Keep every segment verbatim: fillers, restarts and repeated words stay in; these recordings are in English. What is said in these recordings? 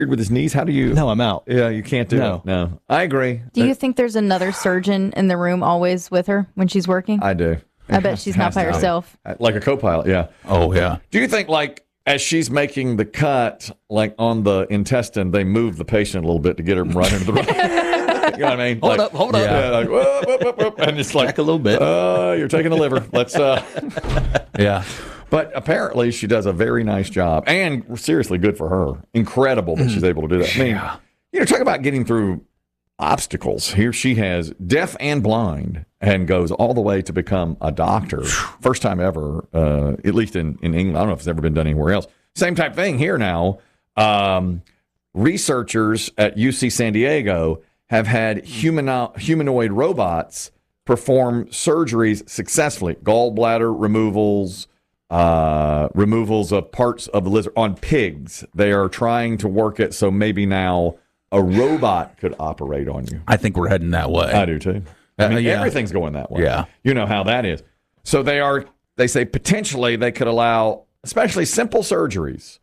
with his knees. How do you? No, I'm out. Yeah, you can't do No. it. No, I agree. Do you think there's another surgeon in the room always with her when she's working? I do. I bet she's not by herself. Like a co-pilot, yeah. Oh, yeah. Do you think, like, as she's making the cut, like on the intestine, they move the patient a little bit to get her right into the room? You know what I mean? Hold like, up, hold up. Yeah, like, whoop, whoop, whoop, whoop, and it's like Back a little bit. Uh, you're taking the liver. Let's. Uh. Yeah. But apparently, she does a very nice job, and seriously, good for her. Incredible that she's able to do that. I mean, Yeah. you know, talk about getting through obstacles. Here she has, deaf and blind, and goes all the way to become a doctor. First time ever, uh, at least in, in England. I don't know if it's ever been done anywhere else. Same type thing here now. Um, researchers at U C San Diego have had humano- humanoid robots perform surgeries successfully. Gallbladder removals, uh, removals of parts of the lizard on pigs. They are trying to work it so maybe now a robot could operate on you. I think we're heading that way. I do too. I mean, Uh, yeah. everything's going that way. Yeah. You know how that is. So they are, they say potentially they could allow, especially simple surgeries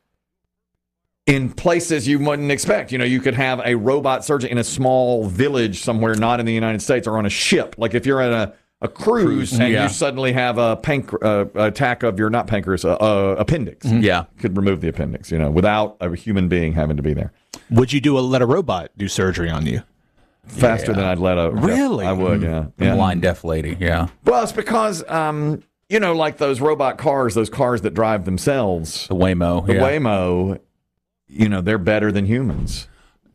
in places you wouldn't expect. You know, you could have a robot surgeon in a small village somewhere, not in the United States, or on a ship. Like if you're in a, a cruise, Cruise, and yeah. you suddenly have a panc- uh, attack of your, not pancreas, uh, uh, appendix. Yeah. Could remove the appendix, you know, without a human being having to be there. Would you do a let a robot do surgery on you? Faster than I'd let a... Really? I would, yeah. The yeah. blind deaf lady. Yeah. Well, it's because, um, you know, like those robot cars, those cars that drive themselves, The Waymo. the yeah. Waymo, you know, they're better than humans.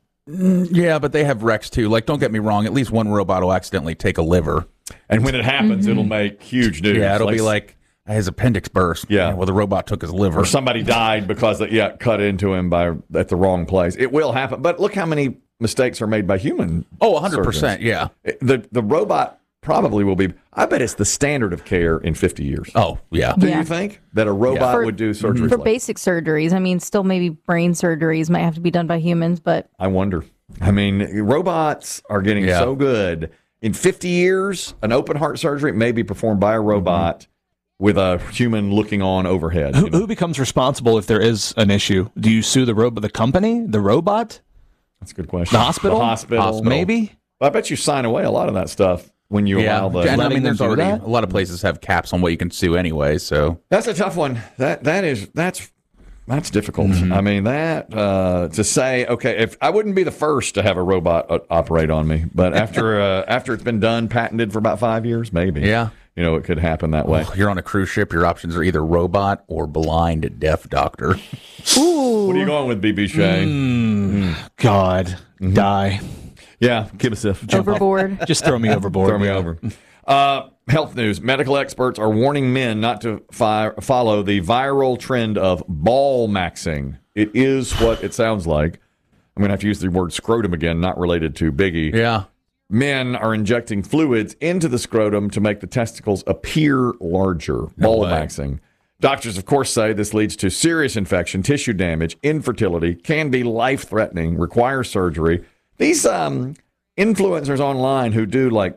Yeah, but they have wrecks too. Like, don't get me wrong. At least one robot will accidentally take a liver. And when it happens, Mm-hmm. it'll make huge news. Yeah, it'll be like his appendix burst. Yeah. Well, the robot took his liver. or somebody died because they yeah, cut into him by at the wrong place. It will happen. But look how many mistakes are made by human Oh, one hundred percent. surgeons. Yeah. The, the robot probably will be, I bet it's the standard of care in fifty years. Oh, yeah. Do Yeah. you think that a robot For- would do surgery? For basic surgeries, I mean, still maybe brain surgeries might have to be done by humans, but I wonder. I mean, robots are getting Yeah. so good. In fifty years, an open heart surgery may be performed by a robot with a human looking on overhead. Who, you know? who becomes responsible if there is an issue? Do you sue the robot, the company, the robot, That's a good question. the hospital? The hospital. Hospital. Maybe. I bet you sign away a lot of that stuff when you Yeah. allow the. And I letting mean, there's them do already that? a lot of places have caps on what you can sue anyway. So That's a tough one. That that is that's that's difficult. I mean that uh, to say okay, if I wouldn't be the first to have a robot uh, operate on me, but after uh, after it's been done, patented for about five years, maybe. Yeah. You know, it could happen that way. you're on a cruise ship. Your options are either robot or blind deaf doctor. What are you going with, B B Shane? God, die. Yeah, give us a jump off. overboard. Just throw me overboard. Throw me over. Uh, health news. Medical experts are warning men not to fi- follow the viral trend of ball maxing. It is what it sounds like. I'm going to have to use the word scrotum again, not related to Biggie. Yeah. Men are injecting fluids into the scrotum to make the testicles appear larger. Ball way. maxing. Doctors, of course, say this leads to serious infection, tissue damage, infertility, can be life-threatening, require surgery. These um, influencers online who do like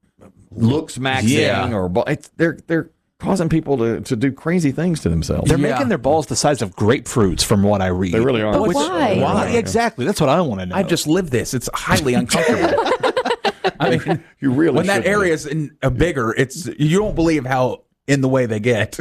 looks maxing Yeah. or ball, it's, they're they're causing people to, to do crazy things to themselves. They're Yeah. making their balls the size of grapefruits, from what I read. They really are. But why? Why? Yeah, exactly. That's what I want to know. I just lived this. It's highly uncomfortable. I mean, You really when that shouldn't. area is in a bigger, it's you don't believe how in the way they get.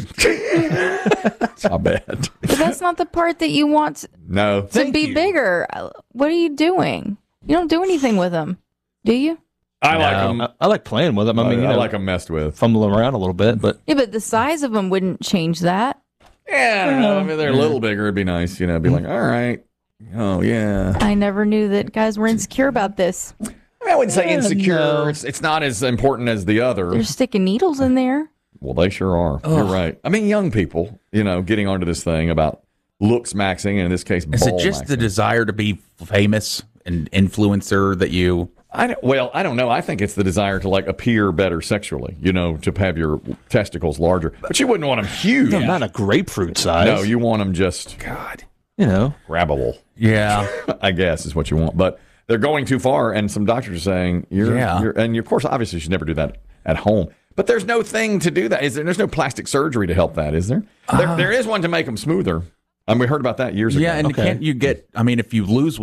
It's not bad. But that's not the part that you want No. to Thank be you. bigger. What are you doing? You don't do anything with them, do you? I like No. them. I, I like playing with them. I I, mean, you I know, like them messed with. fumbling around a little bit, but Yeah, but the size of them wouldn't change that. Yeah, I don't know. I mean, they're a little bigger. It'd be nice, you know. Be like, all right. Oh, yeah. I never knew that guys were insecure about this. I, mean, I wouldn't say Yeah, insecure. no. It's, it's not as important as the other. They're sticking needles in there. Well, they sure are. You're right. I mean, young people, you know, getting onto this thing about looks maxing, and in this case, Is ball it just the maxing. desire to be famous and influencer that you? I don't, well, I don't know. I think it's the desire to like appear better sexually, you know, to have your testicles larger. But you wouldn't want them huge. no, not a grapefruit size. No, you want them just God. you know, grabbable, Yeah. I guess is what you want. But they're going too far, and some doctors are saying you're, Yeah. you're and of course, obviously, you should never do that at home. But there's no thing to do that. Is there? There's no plastic surgery to help that, is there? There, there is one to make them smoother. And we heard about that years ago. Yeah, and Okay. can't you get? I mean, if you lose